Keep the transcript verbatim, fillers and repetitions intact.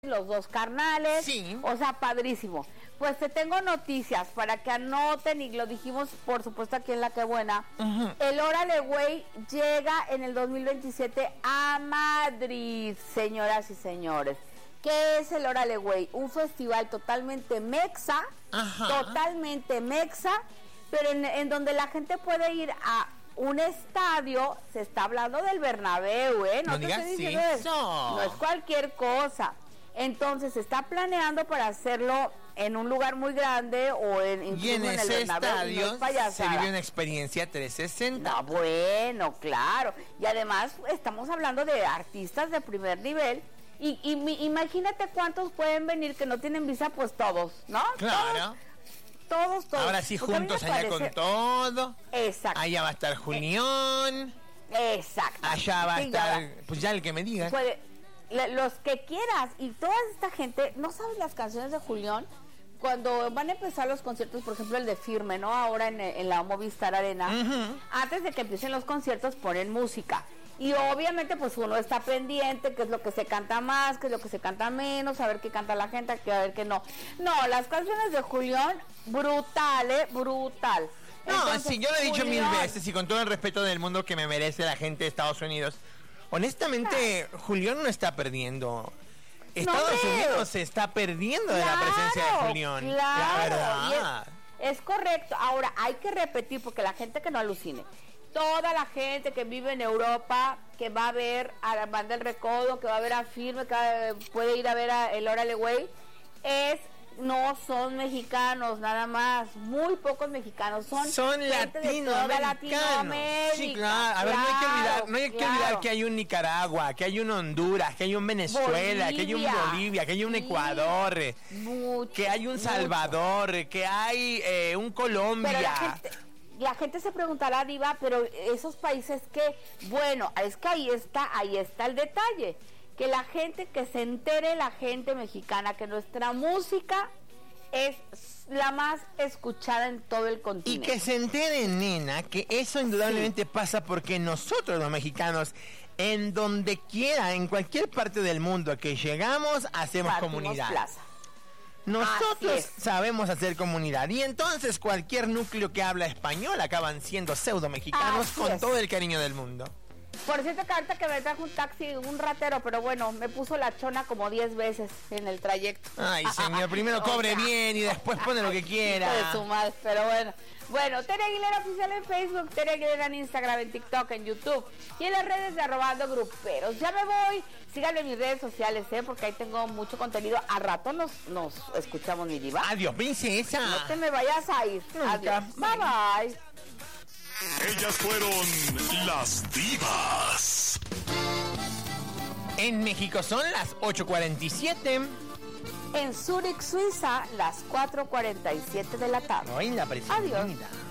los dos carnales. Sí. O sea, padrísimo. Pues te tengo noticias para que anoten, y lo dijimos, por supuesto, aquí en La Que Buena. Uh-huh. El Órale Güey llega en el dos mil veintisiete a Madrid, señoras y señores. ¿Qué es el Órale Güey? Un festival totalmente mexa, Ajá. totalmente mexa, pero en, en donde la gente puede ir a un estadio. Se está hablando del Bernabéu, ¿eh? No, no te digas estoy sí. diciendo eso. No es cualquier cosa. Entonces se está planeando para hacerlo en un lugar muy grande o en, incluso y en, en ese el Bernabéu, estadio no se vive una experiencia trescientos sesenta. No, bueno, claro. Y además estamos hablando de artistas de primer nivel. Y, y mi, imagínate cuántos pueden venir que no tienen visa, pues todos, ¿no? Claro. Todos, todos. todos. Ahora sí, porque juntos allá parece... con todo. Exacto. Allá va a estar Julián. Exacto. Allá va a sí, estar, ya pues ya el que me diga. Puede, los que quieras. Y toda esta gente, ¿no sabes las canciones de Julián? Cuando van a empezar los conciertos, por ejemplo el de Firme, ¿no? Ahora en, en la Movistar Arena, uh-huh. antes de que empiecen los conciertos ponen música. Y obviamente pues uno está pendiente, qué es lo que se canta más, qué es lo que se canta menos, a ver qué canta la gente, a ver qué no. No, las canciones de Julián, brutal, ¿eh? Brutal. No, Entonces, sí, yo lo he dicho Julián, mil veces y con todo el respeto del mundo que me merece la gente de Estados Unidos. Honestamente, ah. Julián no está perdiendo. Estados no, Unidos se está perdiendo claro, de la presencia de Julián. Claro, la verdad. Es, es correcto. Ahora, hay que repetir, porque la gente que no alucine. Toda la gente que vive en Europa, que va a ver a la Banda del Recodo, que va a ver a Firme, que puede ir a ver a el Órale Güey, es... no son mexicanos nada más, muy pocos mexicanos, son, son latinoamericanos. Sí, claro. A ver, claro, no hay que olvidar, no hay que claro. olvidar que hay un Nicaragua, que hay un Honduras, que hay un Venezuela, Bolivia. que hay un Bolivia, que hay un Ecuador, mucho, que hay un Salvador, mucho. que hay eh, un Colombia. Pero la gente, la gente se preguntará, Diva, pero esos países que, bueno, es que ahí está, ahí está el detalle. Que la gente, que se entere la gente mexicana que nuestra música es la más escuchada en todo el continente. Y que se entere, nena, que eso indudablemente sí. pasa porque nosotros los mexicanos, en donde quiera, en cualquier parte del mundo que llegamos, hacemos Partimos comunidad. Plaza. Nosotros sabemos hacer comunidad y entonces cualquier núcleo que habla español acaban siendo pseudo mexicanos Así con es. todo el cariño del mundo. Por cierto que ahorita que me trajo un taxi, un ratero, pero bueno, me puso la chona como diez veces en el trayecto. Ay, señor, primero cobre bien y después pone lo que quiera. De su madre, pero bueno. Bueno, Tere Aguilera Oficial en Facebook, Tere Aguilera en Instagram, en TikTok, en YouTube y en las redes de Arrobando Gruperos. Ya me voy, síganme en mis redes sociales, ¿eh? Porque ahí tengo mucho contenido. A rato nos, nos escuchamos, mi diva. Adiós, princesa. No te me vayas a ir. Nunca. Adiós, bye bye. Ellas fueron las divas. En México son las ocho cuarenta y siete. En Zúrich, Suiza, las cuatro cuarenta y siete de la tarde. Ay, la Adiós.